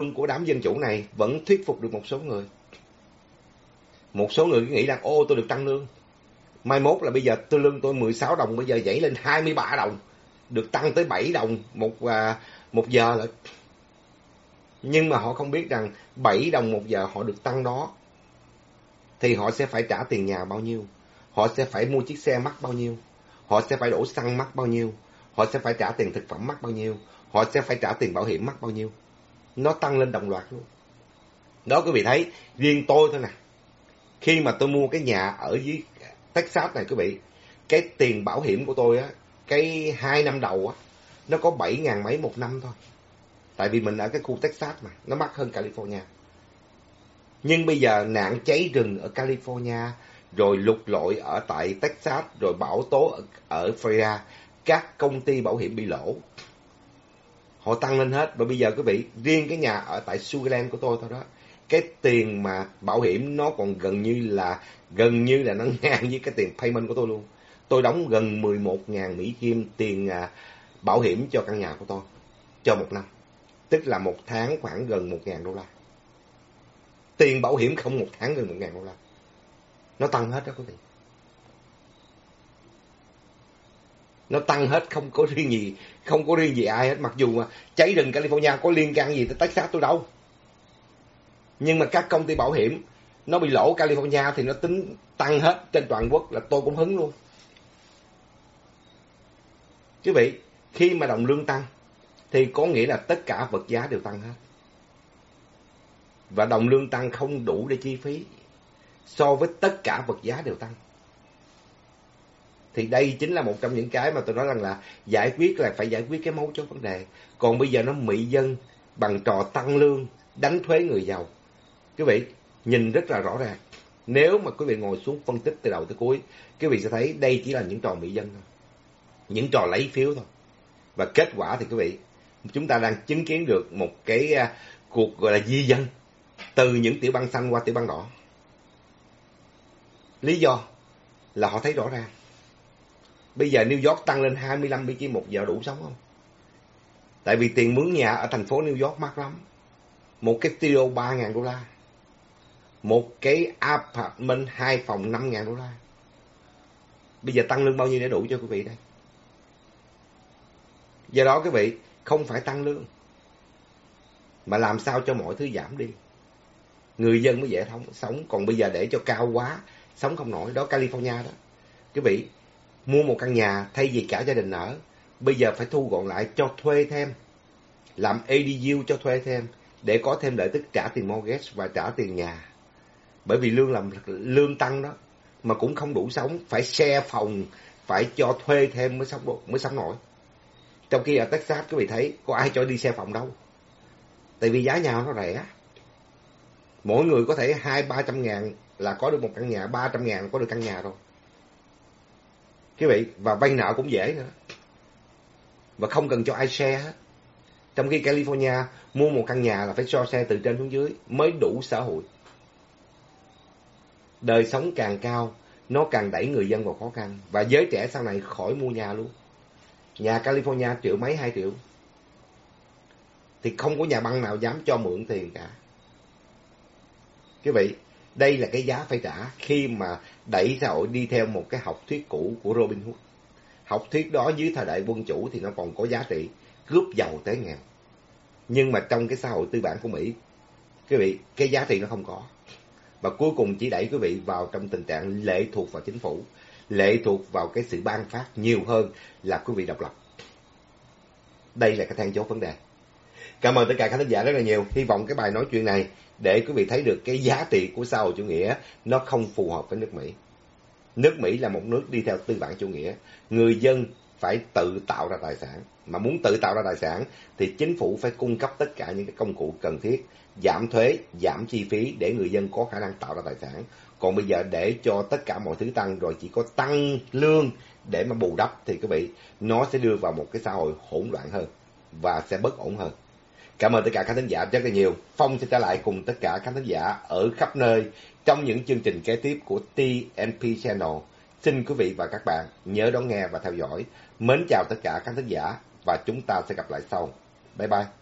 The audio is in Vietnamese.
của đám dân chủ này vẫn thuyết phục được một số người. Một số người cứ nghĩ rằng ô tôi được tăng lương. Mai mốt là bây giờ lương tôi 16 đồng, bây giờ nhảy lên 23 đồng. Được tăng tới 7 đồng một giờ lại. Nhưng mà họ không biết rằng 7 đồng một giờ họ được tăng đó thì họ sẽ phải trả tiền nhà bao nhiêu, họ sẽ phải mua chiếc xe mắc bao nhiêu, họ sẽ phải đổ xăng mắc bao nhiêu, họ sẽ phải trả tiền thực phẩm mắc bao nhiêu, họ sẽ phải trả tiền bảo hiểm mắc bao nhiêu. Nó tăng lên đồng loạt luôn. Đó quý vị thấy, riêng tôi thôi nè. Khi mà tôi mua cái nhà ở dưới Texas này quý vị, cái tiền bảo hiểm của tôi á, cái 2 năm đầu á, nó có 7.000 mấy một năm thôi. Tại vì mình ở cái khu Texas mà, nó mắc hơn California. Nhưng bây giờ nạn cháy rừng ở California, rồi lụt lội ở tại Texas, rồi bão tố ở Florida, các công ty bảo hiểm bị lỗ. Họ tăng lên hết. Và bây giờ quý vị, riêng cái nhà ở tại Sugarland của tôi thôi đó, cái tiền mà bảo hiểm nó còn gần như là nó ngang với cái tiền payment của tôi luôn. Tôi đóng gần 11.000 Mỹ Kim tiền bảo hiểm cho căn nhà của tôi cho một năm. Tức là một tháng khoảng gần 1.000 đô la. Tiền bảo hiểm không một tháng gần 1.000 đô la. Nó tăng hết đó quý vị. Nó tăng hết, không có riêng gì ai hết. Mặc dù mà cháy rừng California có liên can gì tới Texas tôi đâu. Nhưng mà các công ty bảo hiểm nó bị lỗ California thì nó tính tăng hết trên toàn quốc, là tôi cũng hứng luôn. Quý vị, khi mà đồng lương tăng thì có nghĩa là tất cả vật giá đều tăng hết. Và đồng lương tăng không đủ để chi phí so với tất cả vật giá đều tăng. Thì đây chính là một trong những cái mà tôi nói rằng là phải giải quyết cái mấu chốt vấn đề. Còn bây giờ nó mị dân bằng trò tăng lương, đánh thuế người giàu. Quý vị nhìn rất là rõ ràng. Nếu mà quý vị ngồi xuống phân tích từ đầu tới cuối, quý vị sẽ thấy đây chỉ là những trò mị dân thôi, những trò lấy phiếu thôi. Và kết quả thì quý vị, chúng ta đang chứng kiến được một cái cuộc gọi là di dân từ những tiểu bang xanh qua tiểu bang đỏ. Lý do là họ thấy rõ ràng. Bây giờ New York tăng lên 25 Mỹ Kim một giờ đủ sống không? Tại vì tiền mướn nhà ở thành phố New York mắc lắm. Một cái studio 3.000 đô la. Một cái apartment 2 phòng 5.000 đô la. Bây giờ tăng lương bao nhiêu để đủ cho quý vị đây? Do đó quý vị, không phải tăng lương, mà làm sao cho mọi thứ giảm đi. Người dân mới dễ sống. Còn bây giờ để cho cao quá, sống không nổi. Đó, California đó. Quý vị, mua một căn nhà thay vì cả gia đình ở, bây giờ phải thu gọn lại cho thuê thêm. Làm ADU cho thuê thêm, để có thêm lợi tức trả tiền mortgage và trả tiền nhà. Bởi vì lương tăng đó, mà cũng không đủ sống. Phải share phòng, phải cho thuê thêm mới sống nổi. Trong khi ở Texas quý vị thấy có ai cho đi share phòng đâu. Tại vì giá nhà nó rẻ. Mỗi người có thể 200-300 ngàn là có được một căn nhà, 300 ngàn có được căn nhà rồi. Quý vị, và vay nợ cũng dễ nữa. Và không cần cho ai share hết. Trong khi California mua một căn nhà là phải cho share từ trên xuống dưới mới đủ xã hội. Đời sống càng cao, nó càng đẩy người dân vào khó khăn. Và giới trẻ sau này khỏi mua nhà luôn. Nhà California triệu mấy 2 triệu. Thì không có nhà băng nào dám cho mượn tiền cả. Quý vị, đây là cái giá phải trả khi mà đẩy xã hội đi theo một cái học thuyết cũ của Robin Hood. Học thuyết đó dưới thời đại quân chủ thì nó còn có giá trị, cướp giàu tế nghèo. Nhưng mà trong cái xã hội tư bản của Mỹ, quý vị, cái giá trị nó không có. Và cuối cùng chỉ đẩy quý vị vào trong tình trạng lệ thuộc vào chính phủ, lệ thuộc vào cái sự ban phát nhiều hơn là quý vị độc lập. Đây là cái then chốt vấn đề. Cảm ơn tất cả các khán giả rất là nhiều. Hy vọng cái bài nói chuyện này để quý vị thấy được cái giá trị của xã hội chủ nghĩa nó không phù hợp với nước Mỹ. Nước Mỹ là một nước đi theo tư bản chủ nghĩa. Người dân phải tự tạo ra tài sản. Mà muốn tự tạo ra tài sản thì chính phủ phải cung cấp tất cả những cái công cụ cần thiết, giảm thuế, giảm chi phí để người dân có khả năng tạo ra tài sản. Còn bây giờ để cho tất cả mọi thứ tăng rồi chỉ có tăng lương để mà bù đắp thì quý vị, nó sẽ đưa vào một cái xã hội hỗn loạn hơn và sẽ bất ổn hơn. Cảm ơn tất cả các khán giả rất là nhiều. Phong sẽ trở lại cùng tất cả các khán giả ở khắp nơi trong những chương trình kế tiếp của TNP Channel. Xin quý vị và các bạn nhớ đón nghe và theo dõi. Mến chào tất cả các khán giả và chúng ta sẽ gặp lại sau. Bye bye.